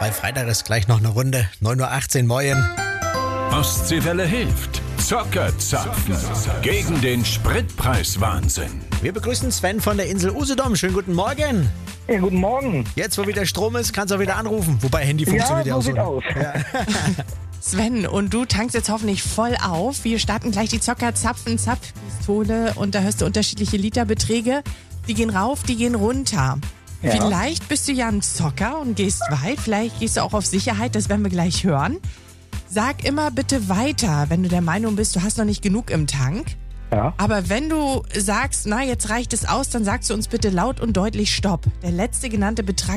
Bei Freitag ist gleich noch eine Runde. 9.18 Uhr, moin. Ostseewelle hilft. Zockerzapfen. Gegen den Spritpreiswahnsinn. Wir begrüßen Sven von der Insel Usedom. Schönen guten Morgen. Ja, guten Morgen. Jetzt, wo wieder Strom ist, kannst du auch wieder anrufen. Wobei Handy funktioniert ja so auch so. sieht aus. Ja. Sven, und du tankst jetzt hoffentlich voll auf. Wir starten gleich die Zocker-Zapfen-Zapfpistole und da hörst du unterschiedliche Literbeträge. Die gehen rauf, die gehen runter. Ja. Vielleicht bist du ja ein Zocker und gehst weit. Vielleicht gehst du auch auf Sicherheit, das werden wir gleich hören. Sag immer bitte weiter, wenn du der Meinung bist, du hast noch nicht genug im Tank. Ja. Aber wenn du sagst, na, jetzt reicht es aus, dann sagst du uns bitte laut und deutlich Stopp. Der letzte genannte Betrag